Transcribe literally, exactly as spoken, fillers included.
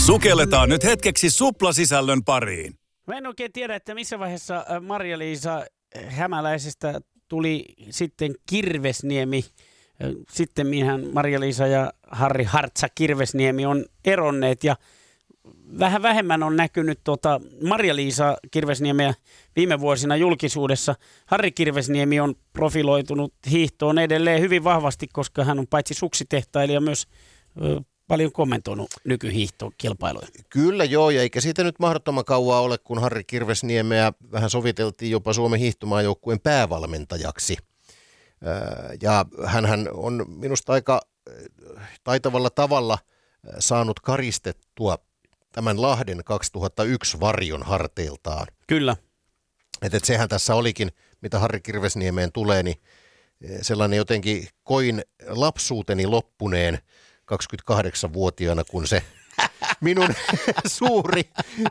Sukelletaan nyt hetkeksi suplasisällön pariin. Mä en oikein tiedä, että missä vaiheessa Marja-Liisa Hämäläisestä tuli sitten Kirvesniemi. Sitten minhän Marja-Liisa ja Harri Hartsa Kirvesniemi on eronneet ja vähän vähemmän on näkynyt tuota Marja-Liisa Kirvesniemeä viime vuosina julkisuudessa. Harri Kirvesniemi on profiloitunut hiihtoon edelleen hyvin vahvasti, koska hän on paitsi suksitehtailija myös ö, paljon kommentoinut nykyhiihtokilpailuja. Kyllä joo, ja eikä siitä nyt mahdottoman kauaa ole, kun Harri Kirvesniemeä vähän soviteltiin jopa Suomen hiihtomaajoukkueen päävalmentajaksi. Ja hänhän on minusta aika taitavalla tavalla saanut karistettua tämän Lahden kaksituhattayksi varjon harteiltaan. Kyllä. Että et sehän tässä olikin, mitä Harri Kirvesniemeen tulee, niin sellainen jotenkin koin lapsuuteni loppuneen kaksikymmentäkahdeksanvuotiaana, kun se minun suuri